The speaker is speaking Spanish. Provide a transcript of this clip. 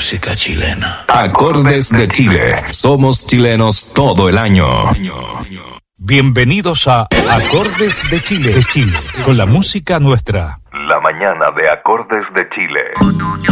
música chilena. Acordes de Chile. Somos chilenos todo el año. Bienvenidos a Acordes de Chile, con la música nuestra. La mañana de Acordes de Chile.